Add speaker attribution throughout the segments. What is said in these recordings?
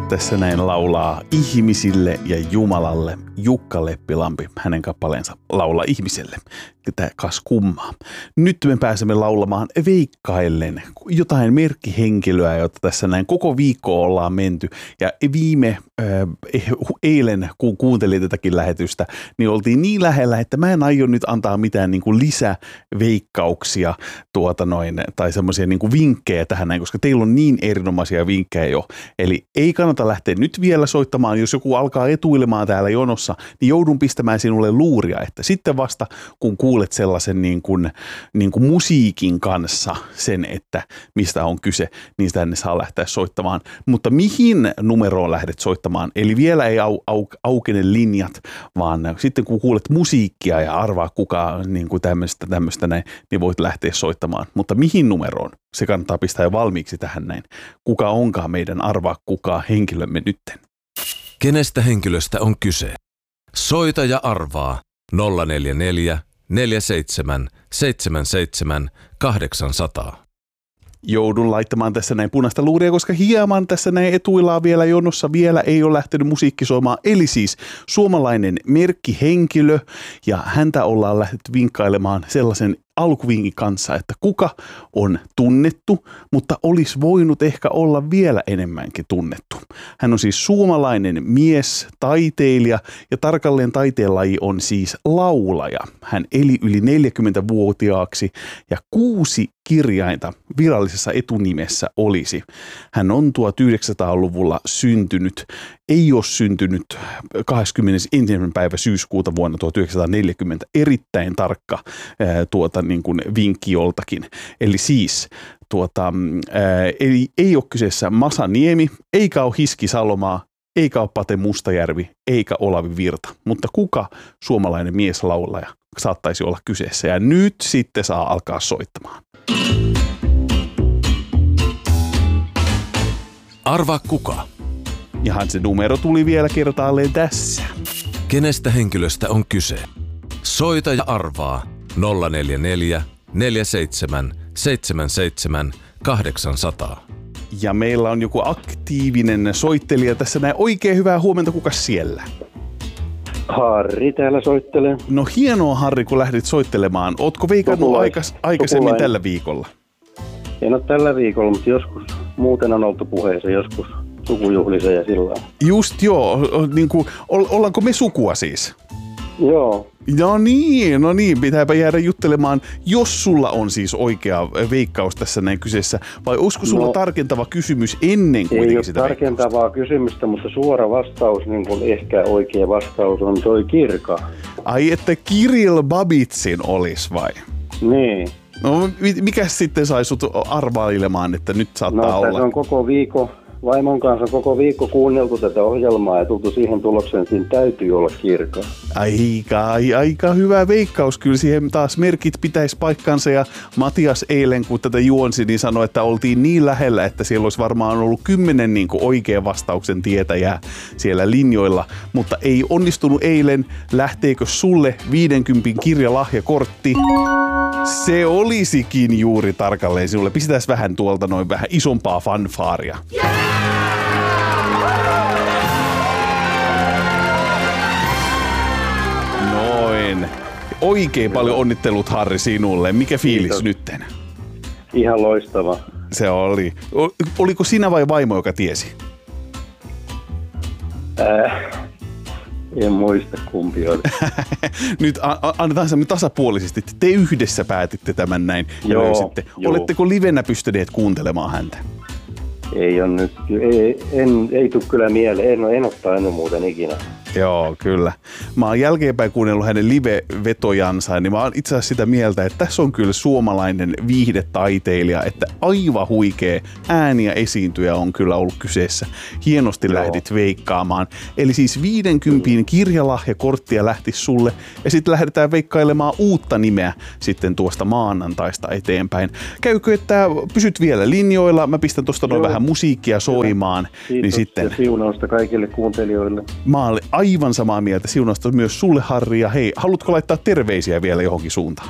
Speaker 1: tässä näin laulaa ihmisille ja Jumalalle Jukka Leppilampi, hänen kappaleensa Laula ihmiselle. Tämä kas kummaa. Nyt me pääsemme laulamaan veikkaillen jotain merkkihenkilöä, jota tässä näin koko viikko ollaan menty. Ja eilen, kun kuuntelin tätäkin lähetystä, niin oltiin niin lähellä, että mä en aio nyt antaa mitään niin kuin lisäveikkauksia tai semmoisia niin kuin vinkkejä tähän näin, koska teillä on niin erinomaisia vinkkejä jo. Eli ei kannata lähteä nyt vielä soittamaan, jos joku alkaa etuilemaan täällä jonossa, niin joudun pistämään sinulle luuria, että sitten vasta kun kuulet sellaisen niin kuin musiikin kanssa sen, että mistä on kyse, niin sitä saa lähteä soittamaan. Mutta mihin numeroon lähdet soittamaan? Eli vielä ei aukene linjat, vaan sitten kun kuulet musiikkia ja arvaa kuka niin kuin tämmöistä näin, niin voit lähteä soittamaan. Mutta mihin numeroon? Se kannattaa pistää jo valmiiksi tähän näin. Kuka onkaan meidän arvaa kuka henkilömme nytten?
Speaker 2: Kenestä henkilöstä on kyse? Soita ja arvaa 044 47 77 800.
Speaker 1: Joudun laittamaan tässä näin punaista luuria, koska hieman tässä näin etuillaan vielä jonossa. Vielä ei ole lähtenyt musiikki soimaan. Eli siis suomalainen merkkihenkilö, ja häntä ollaan lähdetty vinkkailemaan sellaisen alkuvinkin kanssa, että kuka on tunnettu, mutta olisi voinut ehkä olla vielä enemmänkin tunnettu. Hän on siis suomalainen mies, taiteilija, ja tarkalleen taiteenlaji on siis laulaja. Hän eli yli 40-vuotiaaksi, ja 6 kirjainta virallisessa etunimessä olisi. Hän on 1900-luvulla syntynyt, ei ole syntynyt 21. päivä syyskuuta vuonna 1940. Erittäin tarkka niin kuin vinkki joltakin. Eli siis ei ole kyseessä Masa Niemi, eikä ole Hiski Salomaa, eikä ole Pate Mustajärvi, eikä Olavi Virta. Mutta kuka suomalainen mieslaulaja saattaisi olla kyseessä? Ja nyt sitten saa alkaa soittamaan.
Speaker 2: Arvaa kuka.
Speaker 1: Jahan se numero tuli vielä kertaalleen tässä.
Speaker 2: Kenestä henkilöstä on kyse? Soita ja arvaa 044 47 77 800.
Speaker 1: Ja meillä on joku aktiivinen soittelija tässä näin. Oikein hyvää huomenta, kuka siellä?
Speaker 3: Harri täällä soittelee.
Speaker 1: No hienoa, Harri, kun lähdit soittelemaan. Ootko veikannut aikaisemmin tällä viikolla?
Speaker 3: En ole tällä viikolla, mutta joskus muuten on oltu puheessa, joskus sukujuhlissa ja sillä lailla.
Speaker 1: Just joo, niin kuin, ollaanko me sukua siis?
Speaker 3: Joo.
Speaker 1: No niin, pitääpä jäädä juttelemaan, jos sulla on siis oikea veikkaus tässä näin kyseessä, vai olisiko sulla tarkentava kysymys ennen kuitenkin sitä veikkausta? Ei ole
Speaker 3: tarkentavaa kysymystä, mutta suora vastaus, niin kuin ehkä oikea vastaus on toi Kirka.
Speaker 1: Ai, että Kirill Babitsin olisi vai?
Speaker 3: Niin.
Speaker 1: No, mikä sitten sai sut arvailemaan, että nyt saattaa olla?
Speaker 3: No, on koko viikko. Vaimon kanssa koko viikko kuunneltu tätä ohjelmaa ja tultu siihen tulokseen, että siinä täytyy olla Kirka.
Speaker 1: Aika hyvä veikkaus. Kyllä siihen taas merkit pitäisi paikkansa, ja Matias eilen, kun tätä juonsi, niin sanoi, että oltiin niin lähellä, että siellä olisi varmaan ollut 10 niin kuin oikean vastauksen tietäjää siellä linjoilla, mutta ei onnistunut eilen. Lähteekö sulle 50 kirjalahjakortti? Se olisikin juuri tarkalleen sinulle. Pistetään vähän tuolta noin vähän isompaa fanfaaria. Noin. Oikein paljon onnittelut, Harri, sinulle. Mikä fiilis nytten?
Speaker 3: Ihan loistava.
Speaker 1: Se oli. Oliko sinä vai vaimo, joka tiesi?
Speaker 3: En muista kumpi oli.
Speaker 1: Nyt annetaan se tasapuolisesti. Te yhdessä päätitte tämän näin ja löysitte. Oletteko livenä pystyneet kuuntelemaan häntä?
Speaker 3: Ei on nyt, ei tule kyllä mieleen, en ottanut muuten ikinä.
Speaker 1: Joo, kyllä. Mä oon jälkeenpäin kuunnellut hänen live-vetojansa, niin mä oon itse asiassa sitä mieltä, että tässä on kyllä suomalainen viihdetaiteilija, että aivan huikea ääni ja esiintyjä on kyllä ollut kyseessä. Hienosti lähdit veikkaamaan. Eli siis 50 kirjalahjakorttia lähti sulle, ja sitten lähdetään veikkailemaan uutta nimeä sitten tuosta maanantaista eteenpäin. Käykö, että pysyt vielä linjoilla? Mä pistän tuosta noin vähän musiikkia soimaan.
Speaker 3: Kiitos
Speaker 1: niin sitten
Speaker 3: ja siunausta kaikille kuuntelijoille.
Speaker 1: Mä olen aivan samaa mieltä. Siunausta myös sulle, Harri. Ja hei, haluatko laittaa terveisiä vielä johonkin suuntaan?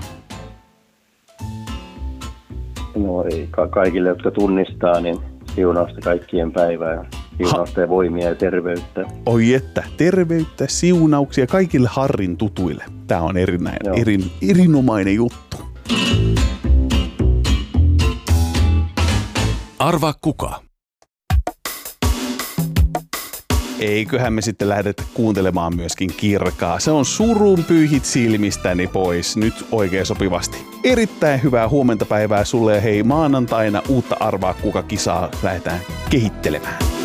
Speaker 3: No ei, kaikille, jotka tunnistaa, niin siunausta kaikkien päivää. siunausta ja voimia ja terveyttä.
Speaker 1: Oi että, terveyttä, siunauksia kaikille Harrin tutuille. Tää on erinomainen juttu.
Speaker 2: Arvaa kuka?
Speaker 1: Eiköhän me sitten lähdetä kuuntelemaan myöskin Kirkaa. Se on surun pyyhit silmistäni pois nyt oikein sopivasti. Erittäin hyvää huomenta päivää sulle ja hei, maanantaina uutta Arvaa kuka -kisaa lähdetään kehittelemään.